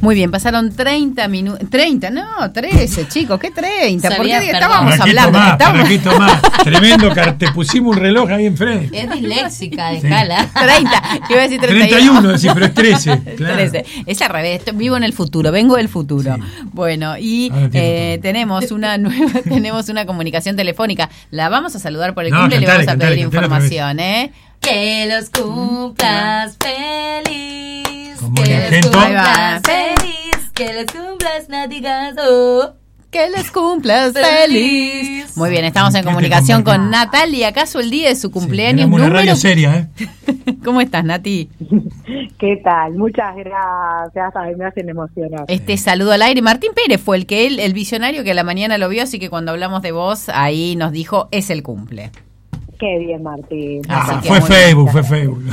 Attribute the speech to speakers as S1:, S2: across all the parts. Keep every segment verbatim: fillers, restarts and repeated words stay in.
S1: Muy bien, pasaron treinta minutos. treinta, no, trece, chicos, ¿qué treinta? ¿Por qué
S2: Sabía,
S1: estábamos
S3: ¿Para qué
S1: hablando?
S3: tomás?
S1: Estábamos...
S3: ¿Para qué tomás? Tremendo, car- te pusimos un reloj ahí enfrente.
S2: Es disléxica de
S3: Sí.
S2: escala.
S1: treinta, yo iba a decir treinta y
S3: treinta y
S1: uno.
S3: uno, sí, pero es trece. Claro.
S1: trece. Es al revés, estoy- vivo en el futuro, vengo del futuro.
S3: Sí.
S1: Bueno, y
S3: Ahora entiendo
S1: eh,
S3: todo.
S1: tenemos una nueva, tenemos una comunicación telefónica. La vamos a saludar por el
S3: No,
S1: cumple y le
S3: cantale,
S1: vamos a
S3: cantale,
S1: pedir
S3: cantale otra vez.
S1: información, ¿eh?
S2: Que los cumplas feliz.
S3: Como
S2: que
S3: el
S2: los
S3: acento.
S2: cumplas feliz. Que los cumplas natigazo.
S1: Que les cumplas
S2: Feliz.
S1: feliz. Muy bien, estamos en
S3: ¿Qué te
S1: comunicación con
S3: convertí?
S1: Natalia. ¿Acaso el día de su
S3: Sí,
S1: cumpleaños?
S3: éramos una
S1: número...
S3: radio seria, ¿eh?
S1: ¿Cómo estás, Nati?
S4: ¿Qué tal? Muchas gracias. Ay, me hacen emocionar.
S1: Este saludo al aire. Martín Pérez fue el que él, el visionario que a la mañana lo vio, así que cuando hablamos de vos, ahí nos dijo, es el cumple.
S4: Qué bien, Martín.
S1: Así
S3: Ah,
S1: que
S3: fue
S1: muy
S3: Facebook, fue Facebook.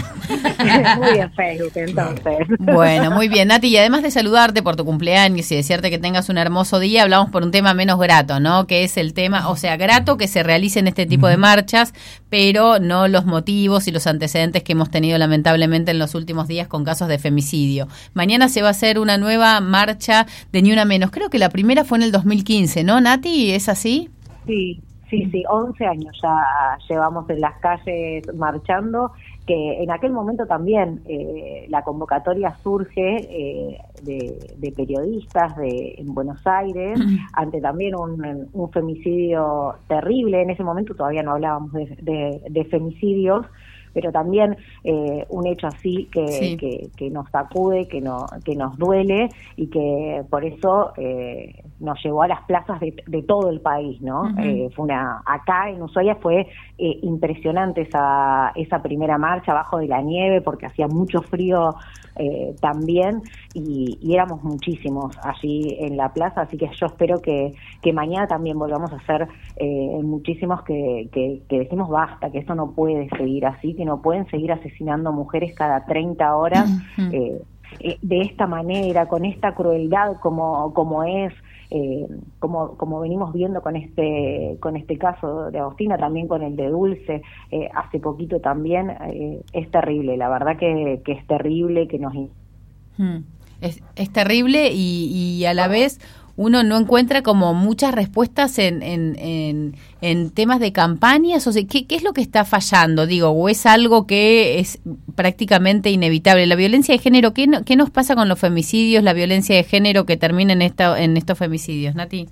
S4: Muy bien, Facebook, entonces.
S1: Bueno, muy bien, Nati, y además de saludarte por tu cumpleaños y desearte que tengas un hermoso día, hablamos por un tema menos grato, ¿no? Que es el tema, o sea, grato que se realicen este tipo de marchas, pero no los motivos y los antecedentes que hemos tenido lamentablemente en los últimos días con casos de femicidio. Mañana se va a hacer una nueva marcha de Ni Una Menos. Creo que la primera fue en el dos mil quince, ¿no, Nati? ¿Es así?
S4: Sí, sí, sí. once años ya llevamos en las calles marchando, que en aquel momento también eh, la convocatoria surge eh, de, de periodistas de en Buenos Aires, ante también un, un femicidio terrible. En ese momento todavía no hablábamos de, de, de femicidios, pero también eh, un hecho así que,
S1: Sí.
S4: que, que nos sacude, que, no, que nos duele y que por eso eh, nos llevó a las plazas de, de todo el país, ¿no?
S1: Uh-huh.
S4: Eh, fue una, acá en Ushuaia fue eh, impresionante esa, esa primera marcha abajo de la nieve, porque hacía mucho frío eh, también, y, y éramos muchísimos allí en la plaza, así que yo espero que, que mañana también volvamos a ser eh, muchísimos que, que, que decimos basta, que esto no puede seguir así, que no pueden seguir asesinando mujeres cada treinta horas
S1: Uh-huh.
S4: eh, eh, de esta manera, con esta crueldad como, como es, eh, como, como venimos viendo con este, con este caso de Agostina, también con el de Dulce, eh, hace poquito también, eh, es terrible, la verdad que, que es terrible, que nos...
S1: Hmm. Es, es terrible y, y a la vez uno no encuentra como muchas respuestas en, en, en, en temas de campañas. O sea, ¿qué, ¿qué es lo que está fallando? Digo, ¿o es algo que es prácticamente inevitable? La violencia de género, ¿qué, no, qué nos pasa con los femicidios, la violencia de género que termina en, esta, en estos femicidios, Nati?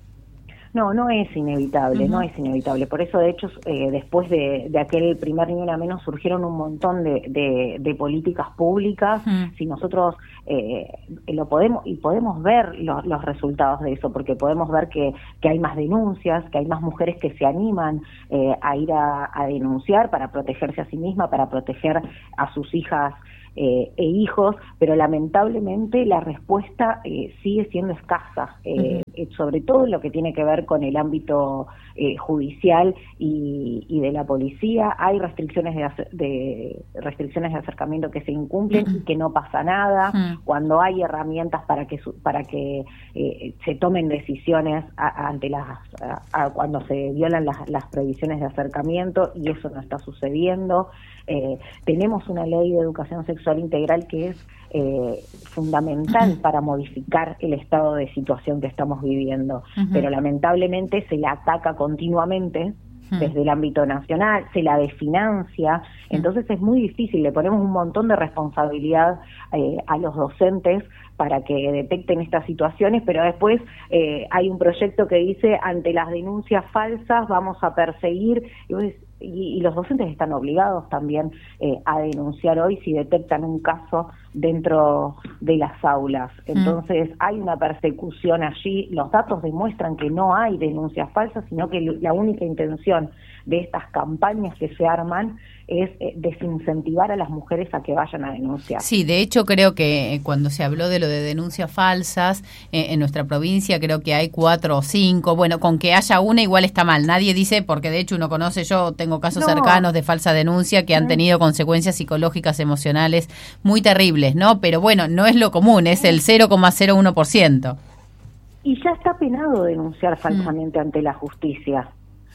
S4: No, no es inevitable, uh-huh. no es inevitable. Por eso, de hecho, eh, después de, de aquel primer Ni Una Menos surgieron un montón de, de, de políticas públicas. Uh-huh. Si nosotros eh, lo podemos y podemos ver los, los resultados de eso, porque podemos ver que, que hay más denuncias, que hay más mujeres que se animan eh, a ir a, a denunciar para protegerse a sí misma, para proteger a sus hijas Eh, e hijos, pero lamentablemente la respuesta eh, sigue siendo escasa, eh, uh-huh. sobre todo en lo que tiene que ver con el ámbito eh, judicial y, y de la policía. Hay restricciones de, de restricciones de acercamiento que se incumplen uh-huh. y que no pasa nada. Uh-huh. Cuando hay herramientas para que para que eh, se tomen decisiones a, ante las a, a cuando se violan las, las prohibiciones de acercamiento, y eso no está sucediendo. Eh, tenemos una ley de educación sexual integral que es eh, fundamental para modificar el estado de situación que estamos viviendo, uh-huh. pero lamentablemente se la ataca continuamente uh-huh. desde el ámbito nacional, se la desfinancia, uh-huh. entonces es muy difícil, le ponemos un montón de responsabilidad eh, a los docentes para que detecten estas situaciones, pero después eh, hay un proyecto que dice, ante las denuncias falsas vamos a perseguir, y vos decís, Y, y los docentes están obligados también eh, a denunciar hoy si detectan un caso dentro de las aulas. Entonces mm. hay una persecución allí. Los datos demuestran que no hay denuncias falsas, sino que la única intención de estas campañas que se arman es eh, desincentivar a las mujeres a que vayan a denunciar.
S1: Sí, de hecho creo que cuando se habló de lo de denuncias falsas, eh, en nuestra provincia creo que hay cuatro o cinco. Bueno, con que haya una igual está mal. Nadie dice, porque de hecho uno conoce, yo tengo casos no. cercanos de falsa denuncia que han tenido consecuencias psicológicas, emocionales muy terribles, ¿no? Pero bueno, no es lo común, es el cero coma cero uno por ciento.
S4: Y ya está penado denunciar falsamente mm. ante la justicia.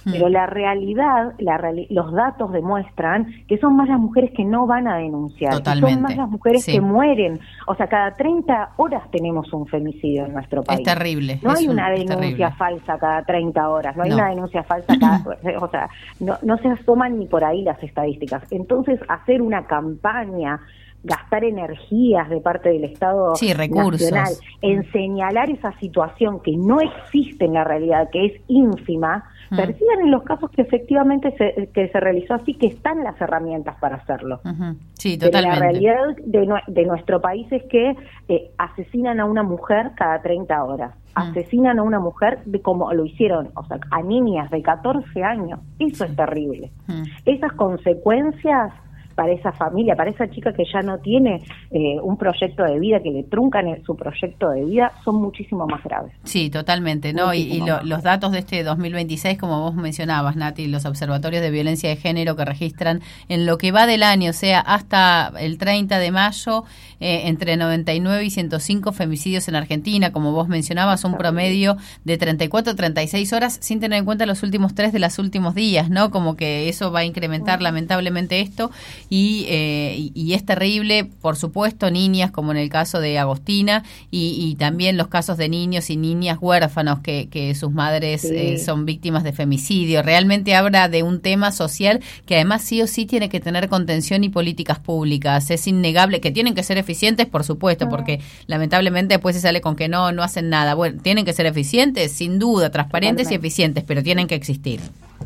S4: Mm. Pero la realidad, la reali- los datos demuestran que son más las mujeres que no van a denunciar.
S1: Totalmente.
S4: Son más las mujeres
S1: sí.
S4: que mueren. O sea, cada treinta horas tenemos un femicidio en nuestro país.
S1: Es terrible.
S4: No
S1: es
S4: hay
S1: un,
S4: una denuncia falsa cada treinta horas. No hay
S1: no.
S4: una denuncia falsa cada... o sea, no, no se asoman ni por ahí las estadísticas. Entonces, hacer una campaña, gastar energías de parte del Estado
S1: sí, recursos.
S4: nacional en señalar esa situación que no existe en la realidad, que es ínfima, mm. perciban en los casos que efectivamente se, que se realizó así, que están las herramientas para hacerlo.
S1: Uh-huh. Sí,
S4: Pero
S1: totalmente.
S4: la realidad de, de nuestro país es que eh, asesinan a una mujer cada treinta horas. Mm. Asesinan a una mujer de como lo hicieron, o sea, a niñas de catorce años. Eso es terrible. Mm. Esas consecuencias para esa familia, para esa chica que ya no tiene eh, un proyecto de vida, que le truncan el, su proyecto de vida, son muchísimo más graves.
S1: Sí, totalmente, ¿no? Y, y lo, los datos de este dos mil veintiséis, como vos mencionabas, Nati, los observatorios de violencia de género que registran en lo que va del año, o sea, hasta el treinta de mayo, eh, entre noventa y nueve y ciento cinco femicidios en Argentina, como vos mencionabas, un promedio de treinta y cuatro a treinta y seis horas, sin tener en cuenta los últimos tres de los últimos días, ¿no? Como que eso va a incrementar uh-huh. lamentablemente esto. Y, eh, y, y es terrible, por supuesto, niñas como en el caso de Agostina y, y también los casos de niños y niñas huérfanos que, que sus madres sí. eh, son víctimas de femicidio. Realmente habla de un tema social que además sí o sí tiene que tener contención y políticas públicas. Es innegable que tienen que ser eficientes, por supuesto, porque lamentablemente después se sale con que no, no hacen nada. Bueno, tienen que ser eficientes, sin duda, transparentes Totalmente. y eficientes, pero tienen que existir.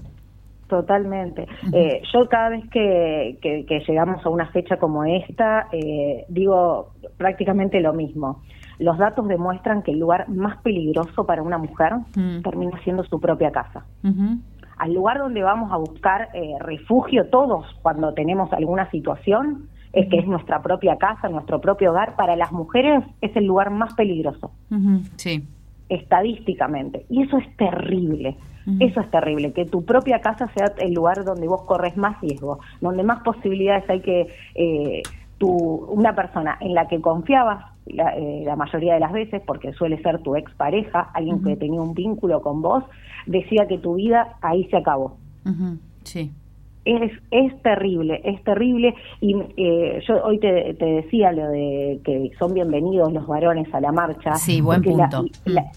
S4: Totalmente. Uh-huh. Eh, yo cada vez que, que, que llegamos a una fecha como esta, eh, digo prácticamente lo mismo. Los datos demuestran que el lugar más peligroso para una mujer uh-huh. termina siendo su propia casa. Uh-huh. Al lugar donde vamos a buscar eh, refugio todos cuando tenemos alguna situación, es que es nuestra propia casa, nuestro propio hogar. Para las mujeres es el lugar más peligroso.
S1: Uh-huh. Sí.
S4: Estadísticamente. Y eso es terrible. Eso es terrible, que tu propia casa sea el lugar donde vos corres más riesgo, donde más posibilidades hay que eh, tu, una persona en la que confiabas la, eh, la mayoría de las veces, porque suele ser tu expareja, alguien uh-huh. que tenía un vínculo con vos, decía que tu vida ahí se acabó.
S1: Uh-huh. Sí.
S4: Es, es terrible, es terrible, y eh, yo hoy te, te decía lo de que son bienvenidos los varones a la marcha.
S1: Sí, buen punto.
S4: La, la,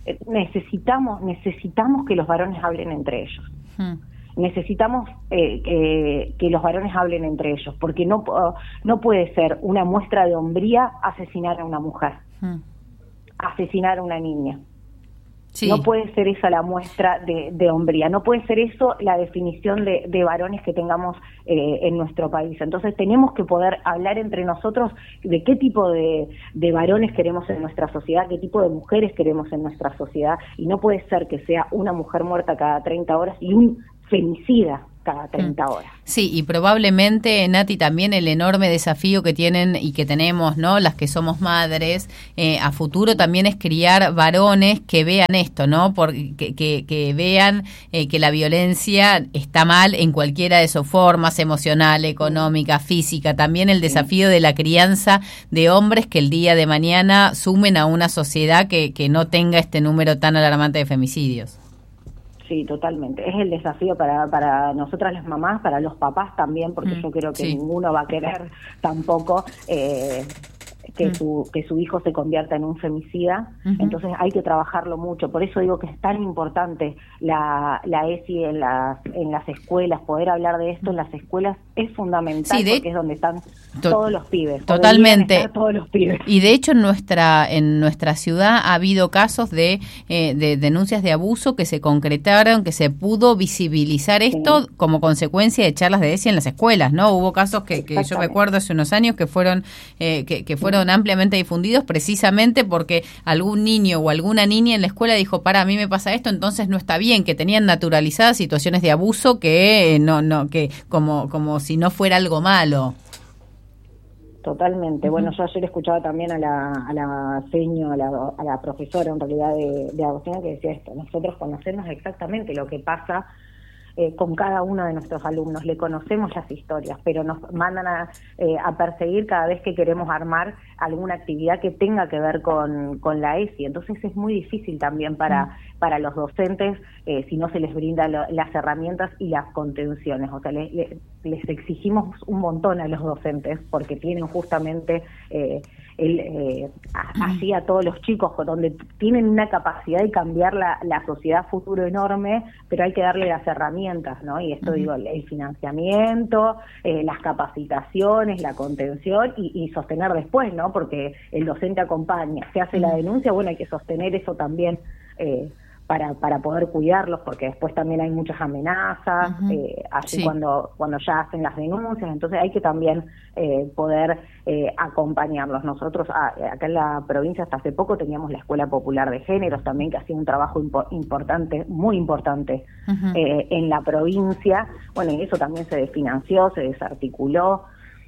S4: necesitamos necesitamos que los varones hablen entre ellos. Hmm. Necesitamos eh, que, que los varones hablen entre ellos, porque no no puede ser una muestra de hombría asesinar a una mujer, hmm. asesinar a una niña. Sí. No puede ser esa la muestra de, de hombría, no puede ser eso la definición de, de varones que tengamos eh, en nuestro país. Entonces tenemos que poder hablar entre nosotros de qué tipo de, de varones queremos en nuestra sociedad, qué tipo de mujeres queremos en nuestra sociedad, y no puede ser que sea una mujer muerta cada treinta horas y un femicida cada treinta horas.
S1: Sí, y probablemente, Nati, también el enorme desafío que tienen y que tenemos, ¿no?, las que somos madres, eh, a futuro también es criar varones que vean esto, ¿no?, porque que, que, que vean eh, que la violencia está mal en cualquiera de sus formas, emocional, económica, física. También el desafío de la crianza de hombres que el día de mañana sumen a una sociedad que, que no tenga este número tan alarmante de femicidios.
S4: Sí, totalmente. Es el desafío para para nosotras las mamás, para los papás también, porque mm, yo creo que sí. ninguno va a querer tampoco eh, que mm. su que su hijo se convierta en un femicida. Uh-huh. Entonces hay que trabajarlo mucho. Por eso digo que es tan importante la la E S I en las en las escuelas, poder hablar de esto en las escuelas es fundamental, sí, de, porque es donde están to- todos los pibes.
S1: Totalmente.
S4: Todos los pibes.
S1: Y de hecho en nuestra en nuestra ciudad ha habido casos de eh, de denuncias de abuso que se concretaron, que se pudo visibilizar esto sí. como consecuencia de charlas de E S I en las escuelas, ¿no? Hubo casos que, que yo recuerdo hace unos años que fueron eh, que, que fueron sí. ampliamente difundidos precisamente porque algún niño o alguna niña en la escuela dijo, para, a mí me pasa esto, entonces no está bien, que tenían naturalizadas situaciones de abuso que eh, no no que como como si no fuera algo malo.
S4: Totalmente. Uh-huh. Bueno, yo ayer escuchaba también a la a la seño, a la, a la profesora en realidad de, de Agostina, que decía esto: nosotros conocemos exactamente lo que pasa eh, con cada uno de nuestros alumnos, le conocemos las historias, pero nos mandan a, eh, a perseguir cada vez que queremos armar alguna actividad que tenga que ver con, con la E S I. Entonces es muy difícil también para, mm. para los docentes eh, si no se les brinda lo, las herramientas y las contenciones. O sea, le, le, les exigimos un montón a los docentes porque tienen justamente eh, el, eh, así a todos los chicos, donde tienen una capacidad de cambiar la, la sociedad futuro enorme, pero hay que darle las herramientas, ¿no? Y esto uh-huh. digo, el financiamiento, eh, las capacitaciones, la contención y, y sostener después, ¿no? Porque el docente acompaña, se hace uh-huh. la denuncia, bueno, hay que sostener eso también eh, para para poder cuidarlos, porque después también hay muchas amenazas, uh-huh. eh, así sí. cuando cuando ya hacen las denuncias, entonces hay que también eh, poder eh, acompañarlos. Nosotros a, acá en la provincia hasta hace poco teníamos la Escuela Popular de Géneros también, que hacía un trabajo impo- importante, muy importante uh-huh. eh, en la provincia. Bueno, y eso también se desfinanció, se desarticuló.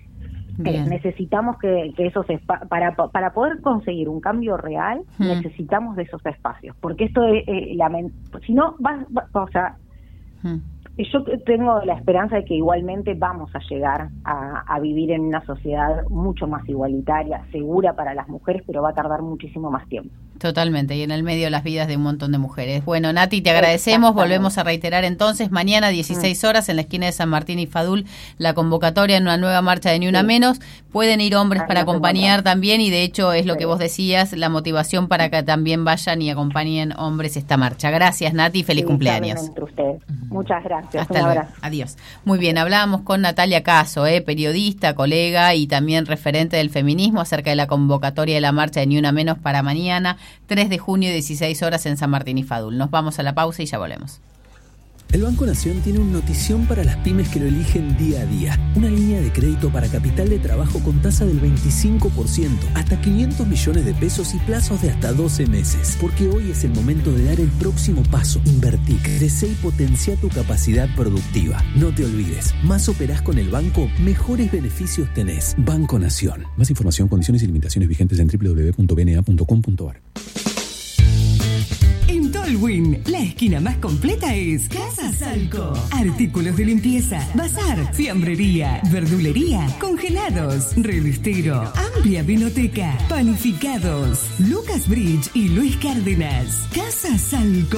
S4: Eh, necesitamos que, que esos espa- para para poder conseguir un cambio real hmm. necesitamos de esos espacios, porque esto es eh, lament- si no va, va, o sea hmm. yo tengo la esperanza de que igualmente vamos a llegar a, a vivir en una sociedad mucho más igualitaria, segura para las mujeres, pero va a tardar muchísimo más tiempo.
S1: Totalmente, y en el medio las vidas de un montón de mujeres. Bueno, Nati, te agradecemos, volvemos a reiterar entonces, mañana dieciséis horas en la esquina de San Martín y Fadul, la convocatoria en una nueva marcha de Ni Una sí. Menos. Pueden ir hombres ah, para no acompañar también, y de hecho es lo sí. que vos decías, la motivación para que también vayan y acompañen hombres esta marcha. Gracias, Nati, feliz sí, cumpleaños.
S4: Entre ustedes. Muchas gracias.
S1: Hasta luego. Adiós. Muy bien, hablábamos con Natalia Caso, eh, periodista, colega y también referente del feminismo, acerca de la convocatoria de la marcha de Ni Una Menos para mañana, tres de junio, dieciséis horas en San Martín y Fadul. Nos vamos a la pausa y ya volvemos.
S5: El Banco Nación tiene una notición para las pymes que lo eligen día a día. Una línea de crédito para capital de trabajo con tasa del veinticinco por ciento, hasta quinientos millones de pesos y plazos de hasta doce meses. Porque hoy es el momento de dar el próximo paso. Invertí, crece y potencia tu capacidad productiva. No te olvides, más operás con el banco, mejores beneficios tenés. Banco Nación. Más información, condiciones y limitaciones vigentes en doble u doble u doble u punto b n a punto com punto a r.
S6: En Tolwyn, la esquina más completa es Casa Salco. Artículos de limpieza, bazar, fiambrería, verdulería, congelados, revistero, amplia vinoteca, panificados. Lucas Bridge y Luis Cárdenas. Casa Salco.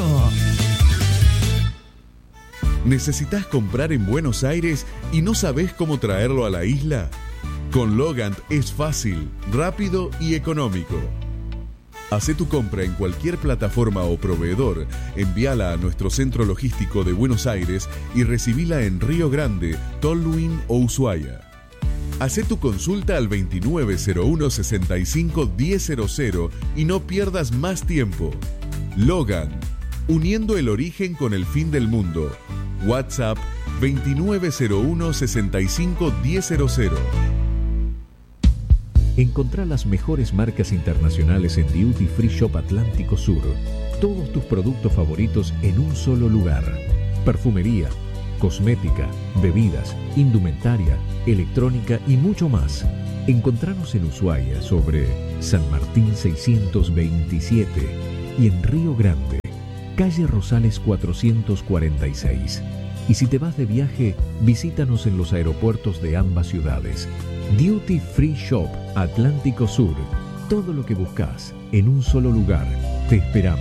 S7: ¿Necesitas comprar en Buenos Aires y no sabés cómo traerlo a la isla? Con Logant es fácil, rápido y económico. Hacé tu compra en cualquier plataforma o proveedor, envíala a nuestro centro logístico de Buenos Aires y recibila en Río Grande, Tolwyn o Ushuaia. Hacé tu consulta al veintinueve cero uno sesenta y cinco diez cero cero y no pierdas más tiempo. Logan, uniendo el origen con el fin del mundo. WhatsApp veintinueve cero uno sesenta y cinco diez cero cero.
S8: Encontrá las mejores marcas internacionales en Duty Free Shop Atlántico Sur. Todos tus productos favoritos en un solo lugar. Perfumería, cosmética, bebidas, indumentaria, electrónica y mucho más. Encontranos en Ushuaia sobre San Martín seiscientos veintisiete y en Río Grande, calle Rosales cuatrocientos cuarenta y seis. Y si te vas de viaje, visítanos en los aeropuertos de ambas ciudades. Duty Free Shop Atlántico Sur. Todo lo que buscas en un solo lugar. Te esperamos.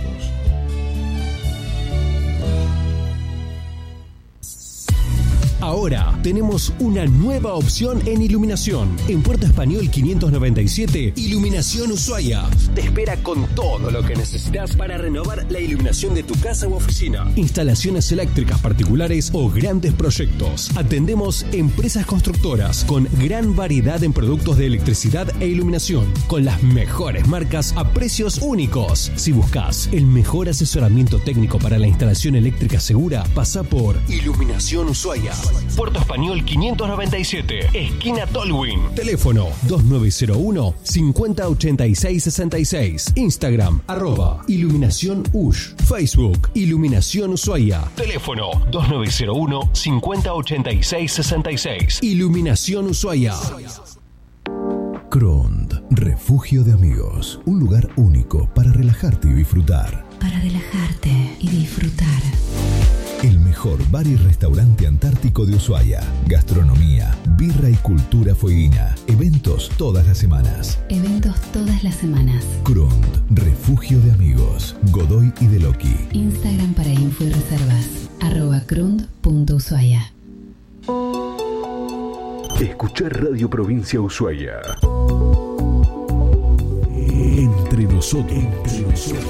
S9: Ahora tenemos una nueva opción en iluminación. En Puerto Español quinientos noventa y siete, Iluminación Ushuaia. Te espera con todo lo que necesitas para renovar la iluminación de tu casa u oficina. Instalaciones eléctricas particulares o grandes proyectos. Atendemos empresas constructoras con gran variedad en productos de electricidad e iluminación, con las mejores marcas a precios únicos. Si buscas el mejor asesoramiento técnico para la instalación eléctrica segura, pasa por Iluminación Ushuaia. Puerto Español quinientos noventa y siete, esquina Tolwyn. Teléfono dos nueve cero uno, cincuenta ochenta y seis sesenta y seis. Instagram, arroba Iluminación Ush. Facebook, Iluminación Ushuaia. Teléfono dos nueve cero uno, cincuenta ochenta y seis sesenta y seis. Iluminación Ushuaia.
S10: Crond, refugio de amigos. Un lugar único para relajarte y disfrutar.
S11: Para relajarte y disfrutar.
S10: El mejor bar y restaurante antártico de Ushuaia. Gastronomía, birra y cultura fueguina. Eventos todas las semanas.
S11: Eventos todas las semanas.
S10: Crund, refugio de amigos. Godoy y Deloqui.
S11: Instagram para info y reservas. Arroba crund punto ushuaia.
S9: Escuchar Radio Provincia Ushuaia.
S10: Entre nosotros. Entre nosotros.